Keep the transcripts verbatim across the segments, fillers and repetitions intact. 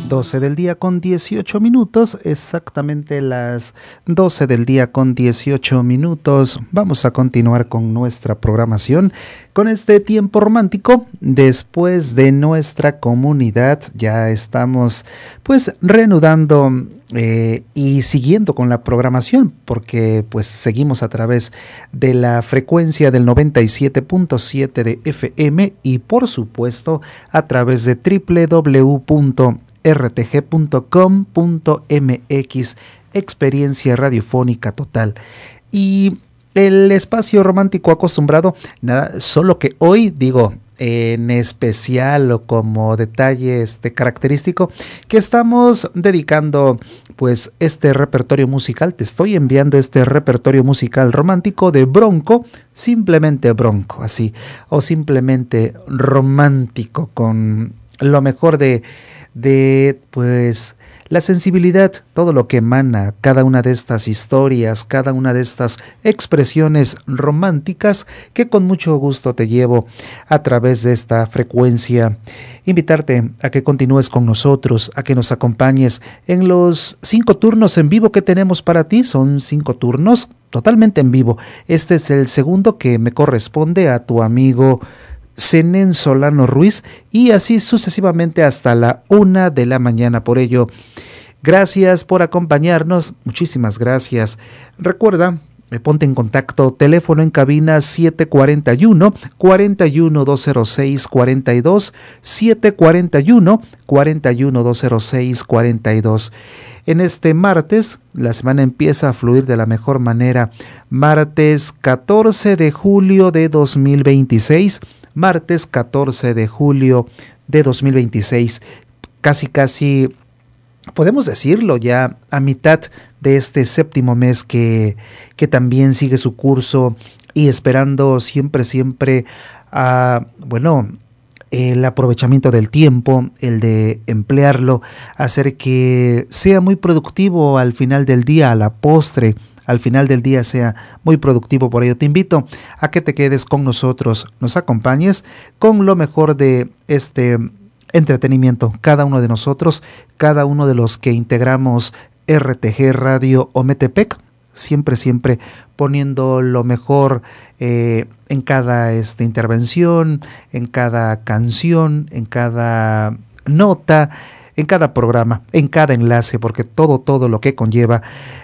doce del día con dieciocho minutos, exactamente las doce del día con dieciocho minutos. Vamos a continuar con nuestra programación, con este tiempo romántico. Después de nuestra comunidad, ya estamos pues reanudando eh, y siguiendo con la programación, porque pues seguimos a través de la frecuencia del noventa y siete punto siete de F M y por supuesto a través de doble u doble u doble u punto r t g punto com punto m x, experiencia radiofónica total. Y el espacio romántico acostumbrado, nada, solo que hoy digo en especial o como detalle este característico que estamos dedicando pues este repertorio musical. Te estoy enviando este repertorio musical romántico de Bronco, simplemente Bronco, así, o simplemente romántico, con lo mejor de de pues la sensibilidad, todo lo que emana cada una de estas historias, cada una de estas expresiones románticas que con mucho gusto te llevo a través de esta frecuencia. Invitarte a que continúes con nosotros, a que nos acompañes en los cinco turnos en vivo que tenemos para ti. Son cinco turnos totalmente en vivo. Este es el segundo que me corresponde a tu amigo Zenén Solano Ruiz, y así sucesivamente hasta la una de la mañana. Por ello, gracias por acompañarnos, muchísimas gracias. Recuerda, eh, ponte en contacto, teléfono en cabina siete cuarenta y uno, cuarenta y uno, doscientos seis, cuarenta y dos, siete cuarenta y uno, cuarenta y uno, doscientos seis, cuarenta y dos. En este martes, la semana empieza a fluir de la mejor manera. Martes catorce de julio de dos mil veintiséis, martes catorce de julio de dos mil veintiséis, casi casi podemos decirlo ya a mitad de este séptimo mes que, que también sigue su curso, y esperando siempre, siempre, uh, bueno, el aprovechamiento del tiempo, el de emplearlo, hacer que sea muy productivo al final del día, a la postre, al final del día sea muy productivo. Por ello te invito a que te quedes con nosotros, nos acompañes con lo mejor de este entretenimiento. Cada uno de nosotros, cada uno de los que integramos R T G Radio Ometepec, siempre, siempre poniendo lo mejor eh, en cada este, intervención, en cada canción, en cada nota, en cada programa, en cada enlace, porque todo, todo lo que conlleva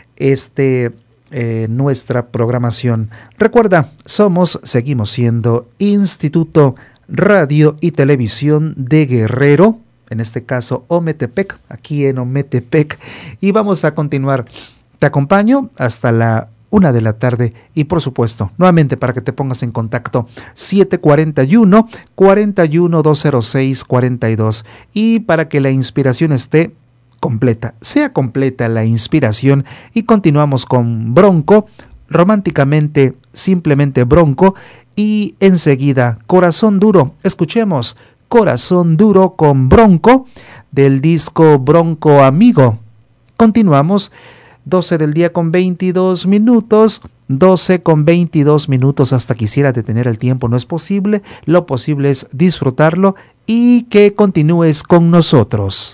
este Eh, nuestra programación. Recuerda, somos, seguimos siendo Instituto Radio y Televisión de Guerrero, en este caso Ometepec, aquí en Ometepec, y vamos a continuar. Te acompaño hasta la una de la tarde y por supuesto, nuevamente para que te pongas en contacto, siete cuarenta y uno, cuarenta y uno, doscientos seis, cuarenta y dos, y para que la inspiración esté completa, sea completa la inspiración, y continuamos con Bronco, románticamente, simplemente Bronco, y enseguida Corazón Duro. Escuchemos Corazón Duro con Bronco del disco Bronco Amigo. Continuamos, doce del día con veintidós minutos, doce con veintidós minutos. Hasta quisiera detener el tiempo, no es posible, lo posible es disfrutarlo y que continúes con nosotros.